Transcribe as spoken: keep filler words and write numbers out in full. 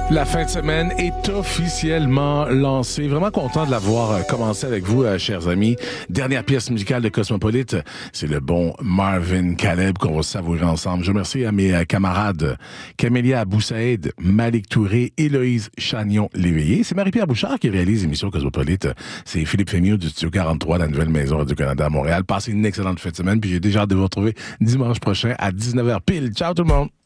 La fin de semaine est officiellement lancée. Vraiment content de l'avoir commencé avec vous, euh, chers amis. Dernière pièce musicale de Cosmopolite, c'est le bon Marvin Caleb qu'on va savourer ensemble. Je remercie à mes camarades Camélia Aboussaïd, Malik Touré, Héloïse Chagnon-Léveillé. C'est Marie-Pierre Bouchard qui réalise l'émission Cosmopolite. C'est Philippe Fémieux du Studio quarante-trois, la nouvelle maison Radio-Canada à Montréal. Passez une excellente fin de semaine, puis j'ai déjà hâte de vous retrouver dimanche prochain à dix-neuf heures pile. Ciao tout le monde!